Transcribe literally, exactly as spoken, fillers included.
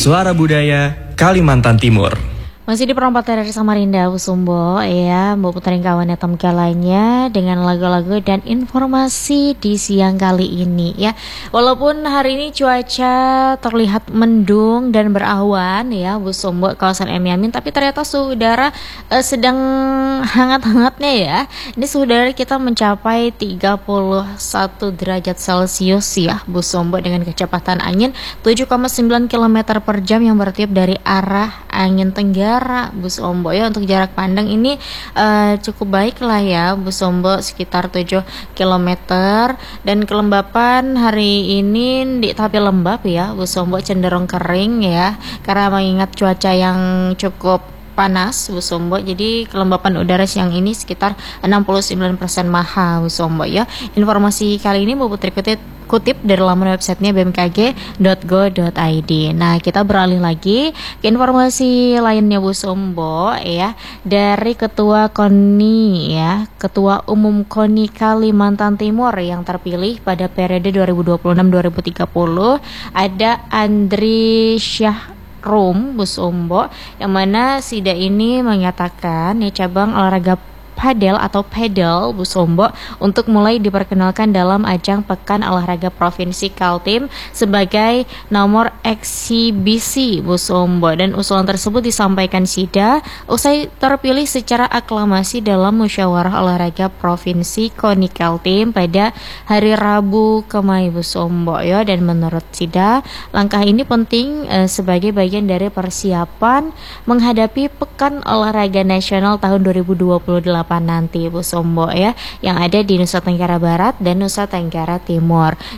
Suara Budaya Kalimantan Timur. Masih di perempatan dari Samarinda, Bu Sumbo, ya, Mbak Putri kawannya lainnya dengan lagu-lagu dan informasi di siang kali ini, ya. Walaupun hari ini cuaca terlihat mendung dan berawan, ya, Bu Sumbo, kawasan M Yamin, tapi ternyata suhu udara eh, sedang hangat-hangatnya, ya. Ini suhu udara kita mencapai tiga puluh satu derajat Celcius, ya, Bu Sumbo, dengan kecepatan angin tujuh koma sembilan kilometer per jam yang bertiup dari arah angin tenggara, Bu Sombo, ya. Untuk jarak pandang ini uh, cukup baik lah, ya, Bu Sombo, sekitar tujuh kilometer. Dan kelembapan hari ini di tapi lembab, ya, Bu Sombo, cenderung kering, ya, karena mengingat cuaca yang cukup panas, Bu Sombo. Jadi kelembapan udara siang ini sekitar enam puluh sembilan persen maha, Bu Sombo, ya. Informasi kali ini Bu Putri kutip kutip dari laman websitenya b m k g dot go dot i d. Nah, kita beralih lagi ke informasi lainnya, Bu Sombo, ya, dari Ketua KONI, ya, Ketua Umum KONI Kalimantan Timur yang terpilih pada periode dua ribu dua puluh enam sampai dua ribu tiga puluh, ada Andri Syah Rum, Bu Sombo, yang mana Sida ini menyatakan, ya, cabang olahraga padel atau pedal, Bu Sombo, untuk mulai diperkenalkan dalam ajang Pekan Olahraga Provinsi Kaltim sebagai nomor eksibisi, Bu Sombo. Dan usulan tersebut disampaikan Sida usai terpilih secara aklamasi dalam musyawarah olahraga Provinsi KONI Kaltim pada hari Rabu kemarin, Bu Sombo, ya. Dan menurut Sida, langkah ini penting eh, sebagai bagian dari persiapan menghadapi Pekan Olahraga Nasional tahun dua ribu dua puluh delapan nanti, Bu Sombo, ya, yang ada di Nusa Tenggara Barat dan Nusa Tenggara Timur.